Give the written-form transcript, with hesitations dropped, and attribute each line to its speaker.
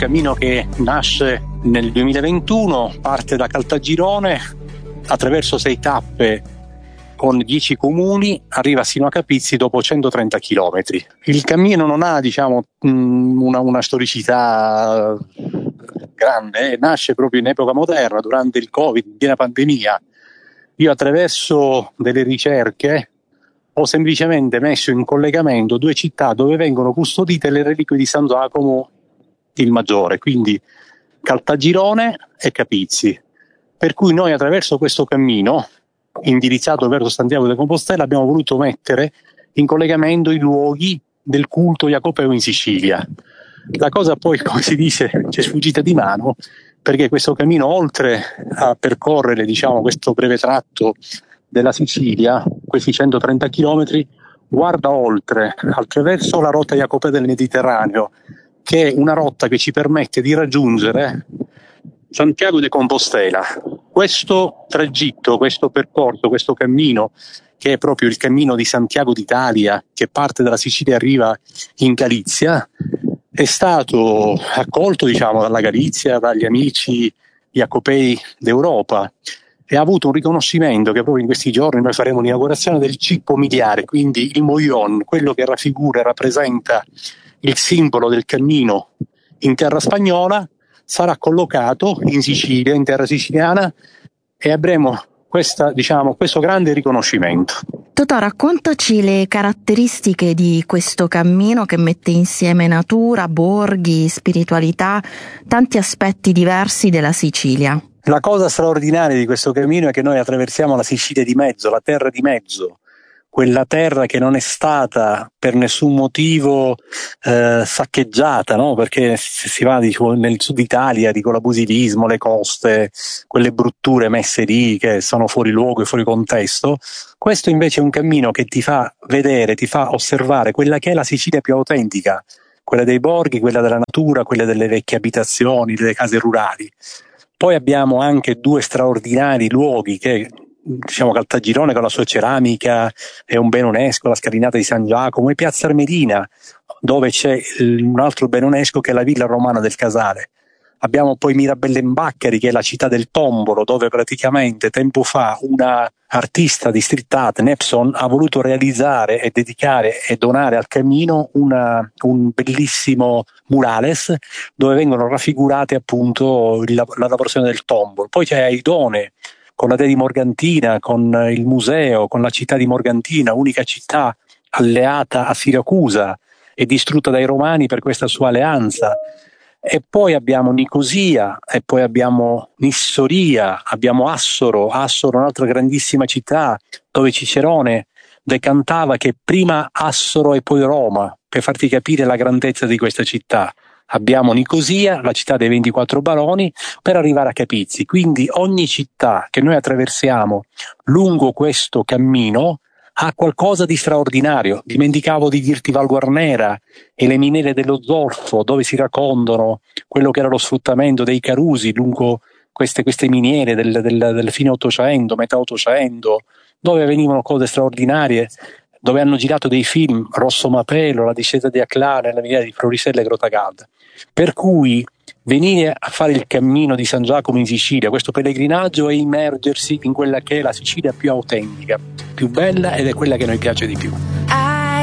Speaker 1: cammino che nasce nel 2021, parte da Caltagirone, attraverso 6 tappe con 10 comuni, arriva sino a Capizzi dopo 130 chilometri. Il cammino non ha, una storicità grande, nasce proprio in epoca moderna, durante il Covid, in piena pandemia. Io attraverso delle ricerche ho semplicemente messo in collegamento 2 città dove vengono custodite le reliquie di San Giacomo il Maggiore, quindi Caltagirone e Capizzi. Per cui noi attraverso questo cammino, indirizzato verso Santiago de Compostela, abbiamo voluto mettere in collegamento i luoghi del culto jacopeo in Sicilia. La cosa poi, come si dice, ci è sfuggita di mano, perché questo cammino, oltre a percorrere questo breve tratto della Sicilia, questi 130 chilometri, guarda oltre, attraverso la rotta jacopea del Mediterraneo, che è una rotta che ci permette di raggiungere Santiago de Compostela. Questo tragitto, questo percorso, questo cammino, che è proprio il cammino di Santiago d'Italia, che parte dalla Sicilia e arriva in Galizia, è stato accolto dalla Galizia, dagli amici jacopei d'Europa, e ha avuto un riconoscimento che proprio in questi giorni noi faremo l'inaugurazione del cippo miliare, quindi il moillon, quello che raffigura e rappresenta il simbolo del cammino in terra spagnola, sarà collocato in Sicilia, in terra siciliana, e avremo questo grande riconoscimento.
Speaker 2: Totò, raccontaci le caratteristiche di questo cammino che mette insieme natura, borghi, spiritualità, tanti aspetti diversi della Sicilia.
Speaker 1: La cosa straordinaria di questo cammino è che noi attraversiamo la Sicilia di mezzo, la terra di mezzo, quella terra che non è stata per nessun motivo saccheggiata, no? Perché se si va nel sud Italia, l'abusivismo, le coste, quelle brutture messe lì che sono fuori luogo e fuori contesto. Questo invece è un cammino che ti fa vedere, ti fa osservare quella che è la Sicilia più autentica, quella dei borghi, quella della natura, quella delle vecchie abitazioni, delle case rurali. Poi abbiamo anche 2 straordinari luoghi che, Caltagirone con la sua ceramica è un bene UNESCO, la scalinata di San Giacomo, e Piazza Armerina, dove c'è un altro bene UNESCO che è la Villa Romana del Casale. Abbiamo poi Mirabelle in Baccari, che è la città del tombolo, dove praticamente tempo fa una artista di street art, Nepson, ha voluto realizzare e dedicare e donare al cammino un bellissimo murales dove vengono raffigurate appunto la lavorazione del tombolo. Poi c'è Aidone, con la dea di Morgantina, con il museo, con la città di Morgantina, unica città alleata a Siracusa e distrutta dai Romani per questa sua alleanza. E poi abbiamo Nicosia, e poi abbiamo Nissoria, abbiamo Assoro, un'altra grandissima città dove Cicerone decantava che prima Assoro e poi Roma, per farti capire la grandezza di questa città. Abbiamo Nicosia, la città dei 24 baroni, per arrivare a Capizzi. Quindi ogni città che noi attraversiamo lungo questo cammino ha qualcosa di straordinario. Dimenticavo di dirti Val Guarnera e le miniere dello zolfo, dove si raccontano quello che era lo sfruttamento dei carusi lungo queste miniere del fine Ottocento, metà Ottocento, dove avvenivano cose straordinarie, dove hanno girato dei film, Rosso Mapelo, La discesa di Aclare, la miniera di Florisella e Grottagalda. Per cui venire a fare il cammino di San Giacomo in Sicilia, questo pellegrinaggio, è immergersi in quella che è la Sicilia più autentica, più bella, ed è quella che a noi piace di più.